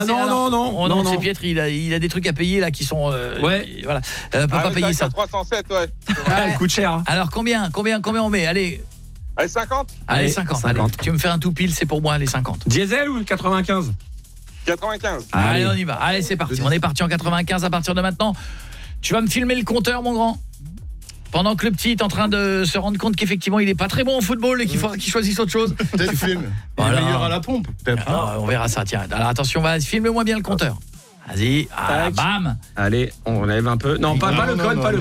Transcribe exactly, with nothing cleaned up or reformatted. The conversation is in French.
non, non, non, Oh non, non, c'est non. Pietre, il a, il a des trucs à payer là qui sont euh, Ouais. voilà. Euh, peut Ah, pas mais payer c'est ça. trois cent sept, ouais. Ah, elle coûte cher. Hein. Alors combien combien combien on met? Allez. Allez, cinquante. Allez, Allez, cinquante. cinquante. Allez. Tu veux me faire un tout pile, c'est pour moi les cinquante. Diesel ou quatre-vingt-quinze? quatre-vingt-quinze. Allez, Allez. on y va. Allez, c'est parti. On est parti en quatre-vingt-quinze à partir de maintenant. Tu vas me filmer le compteur, mon grand. Pendant que le petit est en train de se rendre compte qu'effectivement il est pas très bon au football et qu'il faudra qu'il choisisse autre chose. Peut-être film. Voilà. Il est meilleur à la pompe. Peut-être. Ah, on verra ça, tiens. Alors attention, va, filme-moi bien le compteur. Vas-y, ah, Tac. bam. Allez, on lève un peu. Non, pas, Non, pas le non, code, non, pas le